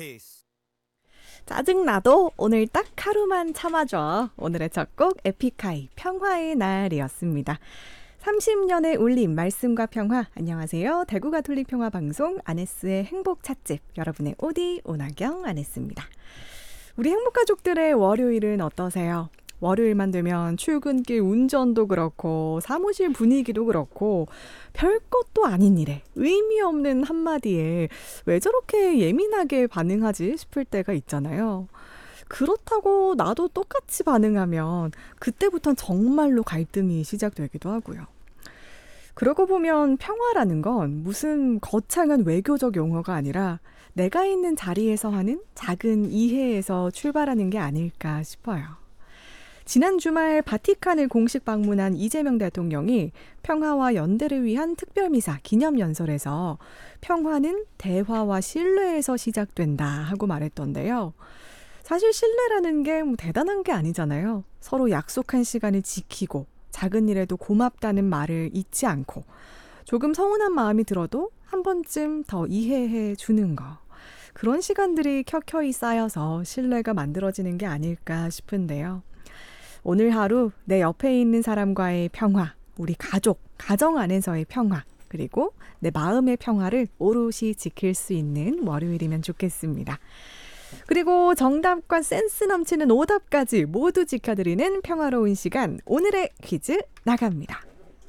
Peace. 짜증나도 오늘 딱 하루만 참아줘. 오늘의 첫 곡 에픽하이 평화의 날이었습니다. 30년의 울림 말씀과 평화. 안녕하세요. 대구 가톨릭 평화 방송 아네스의 행복 찻집 여러분의 오디 오나경 아네스입니다. 우리 행복 가족들의 월요일은 어떠세요? 월요일만 되면 출근길 운전도 그렇고 사무실 분위기도 그렇고 별것도 아닌 일에 의미 없는 한마디에 왜 저렇게 예민하게 반응하지 싶을 때가 있잖아요. 그렇다고 나도 똑같이 반응하면 그때부터는 정말로 갈등이 시작되기도 하고요. 그러고 보면 평화라는 건 무슨 거창한 외교적 용어가 아니라 내가 있는 자리에서 하는 작은 이해에서 출발하는 게 아닐까 싶어요. 지난 주말 바티칸을 공식 방문한 이재명 대통령이 평화와 연대를 위한 특별미사 기념연설에서 평화는 대화와 신뢰에서 시작된다 하고 말했던데요. 사실 신뢰라는 게 대단한 게 아니잖아요. 서로 약속한 시간을 지키고 작은 일에도 고맙다는 말을 잊지 않고 조금 서운한 마음이 들어도 한 번쯤 더 이해해 주는 거. 그런 시간들이 켜켜이 쌓여서 신뢰가 만들어지는 게 아닐까 싶은데요. 오늘 하루 내 옆에 있는 사람과의 평화, 우리 가족, 가정 안에서의 평화, 그리고 내 마음의 평화를 오롯이 지킬 수 있는 월요일이면 좋겠습니다. 그리고 정답과 센스 넘치는 오답까지 모두 지켜드리는 평화로운 시간, 오늘의 퀴즈 나갑니다.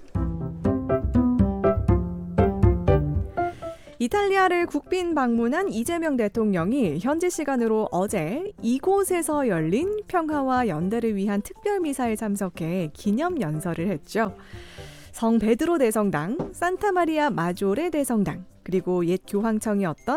이탈리아를 국빈 방문한 이재명 대통령이 현지 시간으로 어제 이곳에서 열린 평화와 연대를 위한 특별미사에 참석해 기념연설을 했죠. 성 베드로 대성당, 산타마리아 마조레 대성당, 그리고 옛 교황청이었던